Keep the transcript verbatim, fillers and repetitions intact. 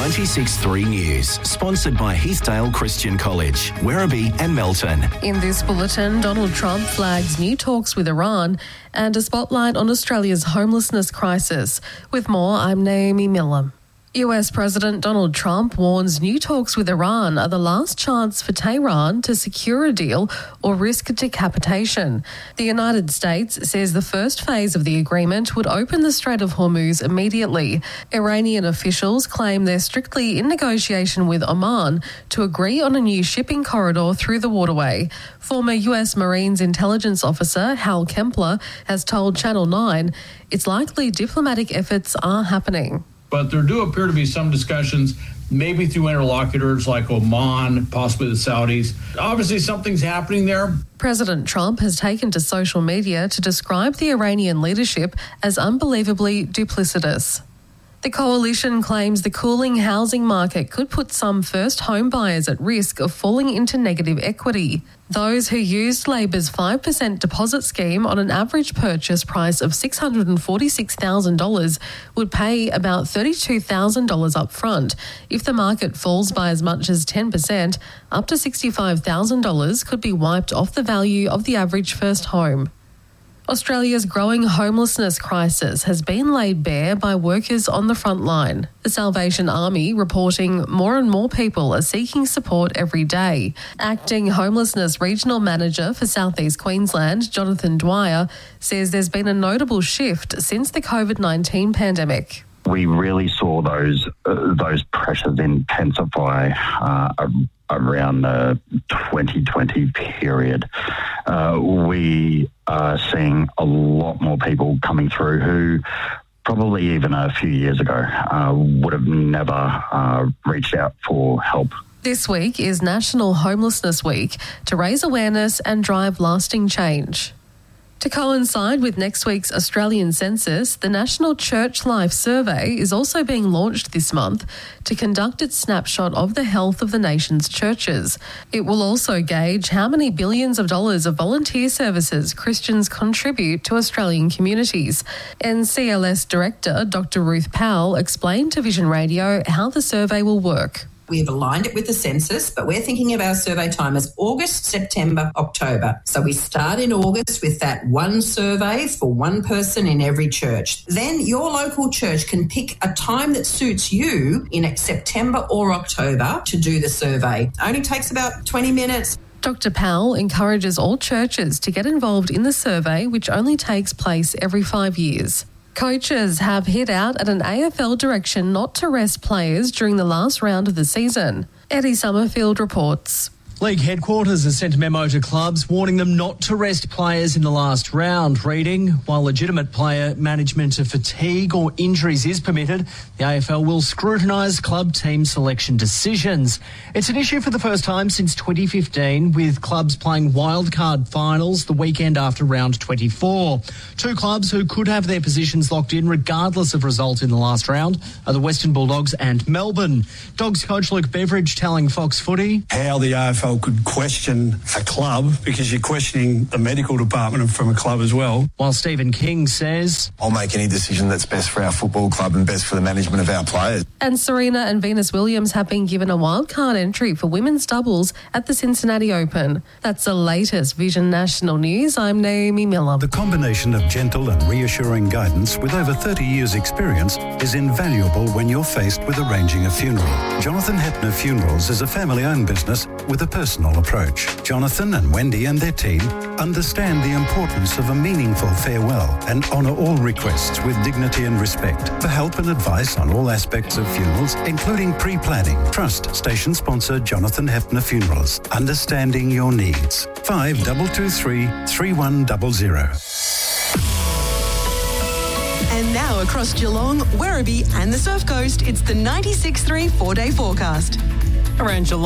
ninety-six point three News, sponsored by Heathdale Christian College, Werribee and Melton. In this bulletin, Donald Trump flags new talks with Iran and a spotlight on Australia's homelessness crisis. With more, I'm Naomi Miller. U S President Donald Trump warns new talks with Iran are the last chance for Tehran to secure a deal or risk decapitation. The United States says the first phase of the agreement would open the Strait of Hormuz immediately. Iranian officials claim they're strictly in negotiation with Oman to agree on a new shipping corridor through the waterway. Former U S Marines intelligence officer Hal Kempler has told Channel nine it's likely diplomatic efforts are happening. But there do appear to be some discussions, maybe through interlocutors like Oman, possibly the Saudis. Obviously, something's happening there. President Trump has taken to social media to describe the Iranian leadership as unbelievably duplicitous. The coalition claims the cooling housing market could put some first home buyers at risk of falling into negative equity. Those who used Labor's five percent deposit scheme on an average purchase price of six hundred forty-six thousand dollars would pay about thirty-two thousand dollars up front. If the market falls by as much as ten percent, up to sixty-five thousand dollars could be wiped off the value of the average first home. Australia's growing homelessness crisis has been laid bare by workers on the front line. The Salvation Army reporting more and more people are seeking support every day. Acting Homelessness Regional Manager for South East Queensland, Jonathan Dwyer, says there's been a notable shift since the covid nineteen pandemic. We really saw those uh, those pressures intensify uh, around the twenty twenty period. Uh, we are seeing a lot more people coming through who probably even a few years ago uh, would have never uh, reached out for help. This week is National Homelessness Week to raise awareness and drive lasting change. To coincide with next week's Australian census, the National Church Life Survey is also being launched this month to conduct its snapshot of the health of the nation's churches. It will also gauge how many billions of dollars of volunteer services Christians contribute to Australian communities. N C L S Director Doctor Ruth Powell explained to Vision Radio how the survey will work. We've aligned it with the census, but we're thinking of our survey time as August, September, October. So we start in August with that one survey for one person in every church. Then your local church can pick a time that suits you in September or October to do the survey. It only takes about twenty minutes. Doctor Powell encourages all churches to get involved in the survey, which only takes place every five years. Coaches have hit out at an A F L direction not to rest players during the last round of the season. Eddie Summerfield reports. League headquarters has sent a memo to clubs warning them not to rest players in the last round, reading, while legitimate player management of fatigue or injuries is permitted, the A F L will scrutinise club team selection decisions. It's an issue for the first time since twenty fifteen, with clubs playing wildcard finals the weekend after round twenty-four. Two clubs who could have their positions locked in regardless of result in the last round are the Western Bulldogs and Melbourne. Dogs coach Luke Beveridge telling Fox Footy how the A F L could question a club because you're questioning the medical department from a club as well. While Stephen King says, I'll make any decision that's best for our football club and best for the management of our players. And Serena and Venus Williams have been given a wildcard entry for women's doubles at the Cincinnati Open. That's the latest Vision National News. I'm Naomi Miller. The combination of gentle and reassuring guidance with over thirty years' experience is invaluable when you're faced with arranging a funeral. Jonathan Hepner Funerals is a family-owned business with a personal approach. Jonathan and Wendy and their team understand the importance of a meaningful farewell and honour all requests with dignity and respect. For help and advice on all aspects of funerals, including pre-planning, trust station sponsor Jonathan Hepner Funerals. Understanding your needs. five two two three, three one zero zero. And now across Geelong, Werribee and the Surf Coast, it's the ninety-six point three four-day forecast. Around Geelong.